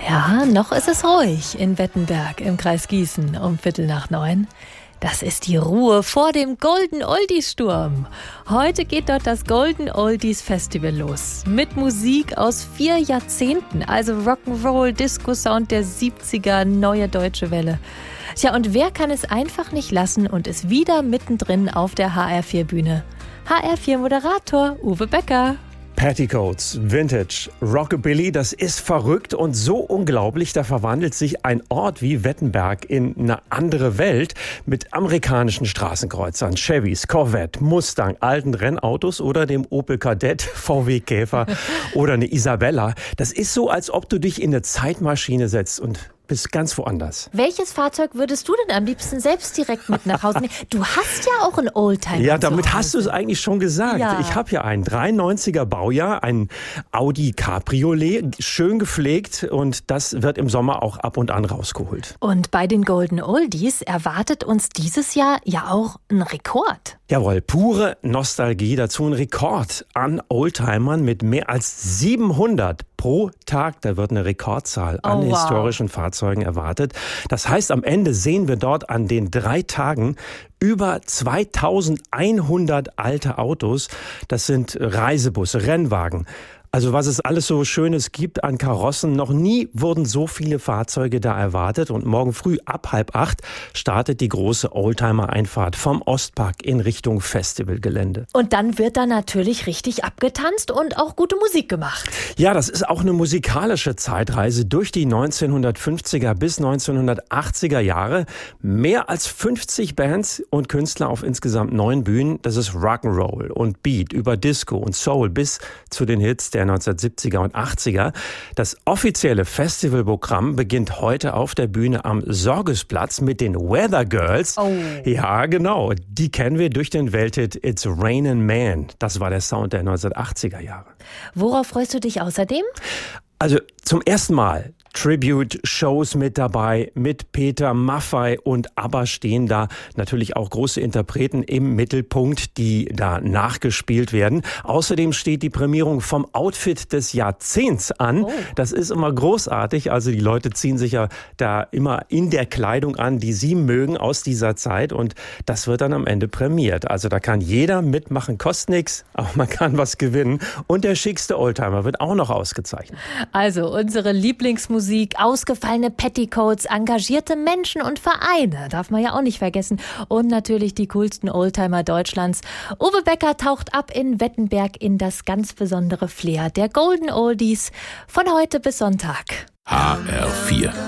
Ja, noch ist es ruhig in Wettenberg im Kreis Gießen um 8:45. Das ist die Ruhe vor dem Golden Oldies Sturm. Heute geht dort das Golden Oldies Festival los. Mit Musik aus 4 Jahrzehnten, also Rock'n'Roll, Disco-Sound der 70er, neue deutsche Welle. Tja, und wer kann es einfach nicht lassen und ist wieder mittendrin auf der HR4-Bühne? HR4-Moderator Uwe Becker. Petticoats, Vintage, Rockabilly, das ist verrückt und so unglaublich. Da verwandelt sich ein Ort wie Wettenberg in eine andere Welt mit amerikanischen Straßenkreuzern, Chevys, Corvette, Mustang, alten Rennautos oder dem Opel Kadett, VW Käfer oder eine Isabella. Das ist so, als ob du dich in eine Zeitmaschine setzt und bist ganz woanders. Welches Fahrzeug würdest du denn am liebsten selbst direkt mit nach Hause nehmen? Du hast ja auch einen Oldtimer. Ja, damit hast du es eigentlich schon gesagt. Ja. Ich habe ja einen 93er Baujahr, einen Audi Cabriolet, schön gepflegt und das wird im Sommer auch ab und an rausgeholt. Und bei den Golden Oldies erwartet uns dieses Jahr ja auch ein Rekord. Jawohl, pure Nostalgie, dazu ein Rekord an Oldtimern mit mehr als 700 pro Tag. Da wird eine Rekordzahl an historischen Fahrzeugen erwartet. Das heißt, am Ende sehen wir dort an den 3 Tagen über 2100 alte Autos. Das sind Reisebusse, Rennwagen. Also was es alles so Schönes gibt an Karossen. Noch nie wurden so viele Fahrzeuge da erwartet. Und morgen früh ab 7:30 startet die große Oldtimer-Einfahrt vom Ostpark in Richtung Festivalgelände. Und dann wird da natürlich richtig abgetanzt und auch gute Musik gemacht. Ja, das ist auch eine musikalische Zeitreise durch die 1950er bis 1980er Jahre. Mehr als 50 Bands und Künstler auf insgesamt 9 Bühnen. Das ist Rock'n'Roll und Beat über Disco und Soul bis zu den Hits der 1970er und 80er. Das offizielle Festivalprogramm beginnt heute auf der Bühne am Sorgesplatz mit den Weather Girls. Oh. Ja, genau. Die kennen wir durch den Welthit It's Rainin' Man. Das war der Sound der 1980er Jahre. Worauf freust du dich außerdem? Also zum ersten Mal Tribute-Shows mit dabei, mit Peter Maffay und ABBA stehen da natürlich auch große Interpreten im Mittelpunkt, die da nachgespielt werden. Außerdem steht die Prämierung vom Outfit des Jahrzehnts an. Oh. Das ist immer großartig. Also die Leute ziehen sich ja da immer in der Kleidung an, die sie mögen aus dieser Zeit und das wird dann am Ende prämiert. Also da kann jeder mitmachen, kostet nichts, aber man kann was gewinnen und der schickste Oldtimer wird auch noch ausgezeichnet. Also unsere Lieblingsmusik, ausgefallene Petticoats, engagierte Menschen und Vereine, darf man ja auch nicht vergessen. Und natürlich die coolsten Oldtimer Deutschlands. Uwe Becker taucht ab in Wettenberg in das ganz besondere Flair der Golden Oldies von heute bis Sonntag. HR4